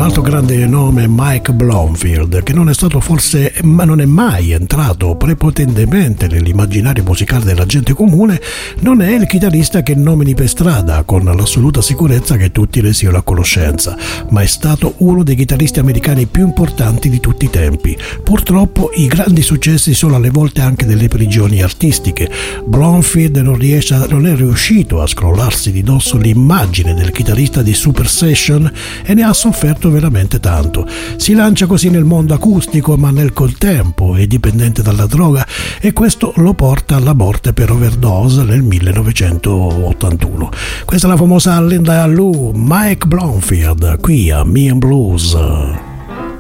altro grande nome è Mike Bloomfield, che non è stato forse, ma non è mai entrato prepotentemente nell'immaginario musicale della gente comune. Non è il chitarrista che nomini per strada con l'assoluta sicurezza che tutti ne siano a conoscenza, ma è stato uno dei chitarristi americani più importanti di tutti i tempi. Purtroppo i grandi successi sono alle volte anche delle prigioni artistiche. Bloomfield non è riuscito a scrollarsi di dosso l'immagine del chitarrista di Super Session e ne ha sofferto veramente tanto. Si lancia così nel mondo acustico, ma nel contempo è dipendente dalla droga e questo lo porta alla morte per overdose nel 1981. Questa è la famosa Linda Lou, Mike Bloomfield, qui a Me and Blues.